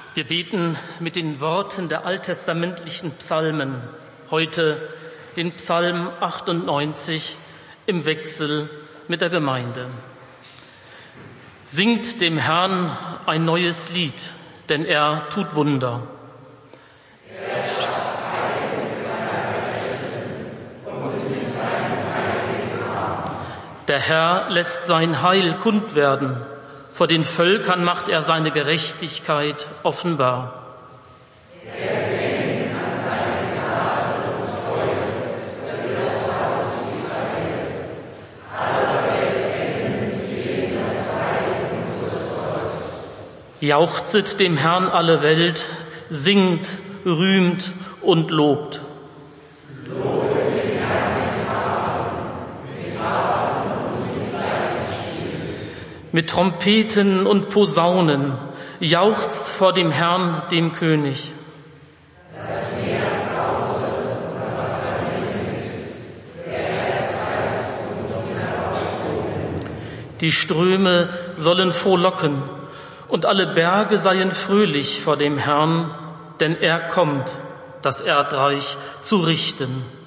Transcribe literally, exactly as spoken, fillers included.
Wir beten mit den Worten der alttestamentlichen Psalmen heute den Psalm achtundneunzig im Wechsel mit der Gemeinde. Singt dem Herrn ein neues Lied, denn er tut Wunder. Er schafft Heil mit seiner Rechten und mit seinem heiligen Arm. Der Herr lässt sein Heil kund werden. Vor den Völkern macht er seine Gerechtigkeit offenbar. Er denkt an seine Gnade und Treue für das Haus Israel. Alle Welt kennen sehen das Heil unseres Gottes. Jauchzet dem Herrn alle Welt, singt, rühmt und lobt. Lobet den Herrn mit Harfen, mit Harfen und mit Saitenspielen. Mit Trompeten und Posaunen jauchzt vor dem Herrn, dem König. Das Meer brause und was darin ist, der Erdkreis und die Herausströmen. Die Ströme sollen frohlocken und alle Berge seien fröhlich vor dem Herrn, denn er kommt, das Erdreich zu richten.